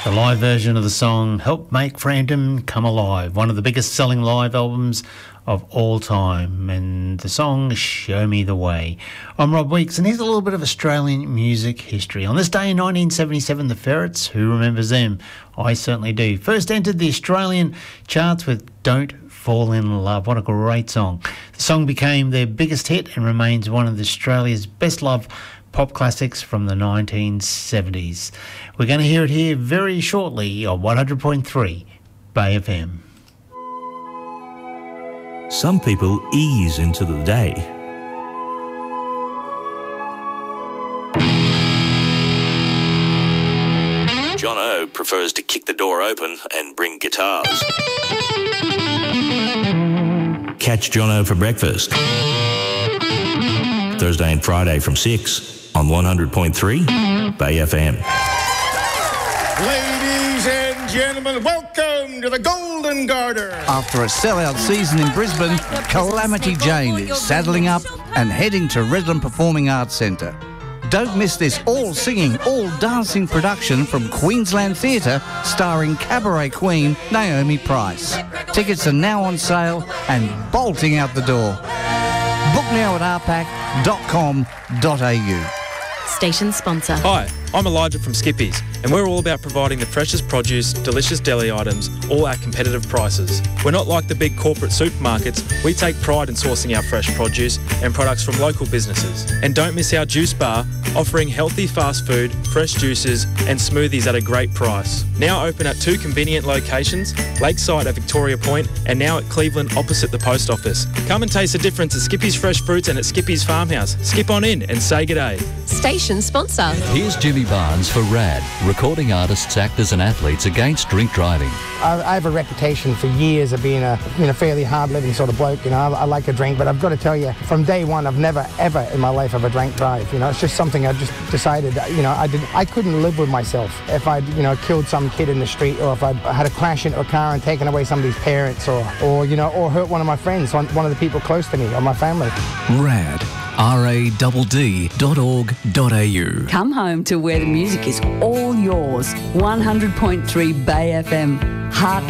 The live version of the song helped make Frampton come alive, one of the biggest selling live albums of all time, and the song Show Me the Way. I'm Rob Weeks, and here's a little bit of Australian music history. On this day in 1977, the Ferrets, who remembers them? I certainly do. First entered the Australian charts with Don't Fall in Love. What a great song. The song became their biggest hit and remains one of Australia's best loved pop classics from the 1970s. We're going to hear it here very shortly on 100.3 Bay FM. Some people ease into the day. John O prefers to kick the door open and bring guitars. Catch John O for breakfast. Thursday and Friday from 6 on 100.3 Bay FM. Ladies and gentlemen, welcome to the Golden Garter. After a sellout season in Brisbane, Calamity Jane is saddling up and heading to Redland Performing Arts Centre. Don't miss this all-singing, all-dancing production from Queensland Theatre starring cabaret queen Naomi Price. Tickets are now on sale and bolting out the door. Book now at rpac.com.au. Station sponsor. Hi, I'm Elijah from Skippies, and we're all about providing the freshest produce, delicious deli items, all at competitive prices. We're not like the big corporate supermarkets. We take pride in sourcing our fresh produce and products from local businesses. And don't miss our juice bar, offering healthy fast food, fresh juices and smoothies at a great price. Now open at 2 convenient locations, Lakeside at Victoria Point and now at Cleveland opposite the post office. Come and taste the difference at Skippies Fresh Fruits and at Skippies Farmhouse. Skip on in and say g'day. Station sponsor. Here's Jimmy Barnes for RAD, recording artists, actors and athletes against drink driving. I have a reputation for years of being a fairly hard-living sort of bloke. I like to drink, but I've got to tell you, from day one, I've never, ever in my life ever drank drive. It's just something I just decided, I couldn't live with myself if I'd, killed some kid in the street, or if I'd had a crash into a car and taken away somebody's parents, or hurt one of my friends, one of the people close to me, or my family. RAD. radd.org.au. Come home to where the music is all yours. 100.3 Bay FM. Heart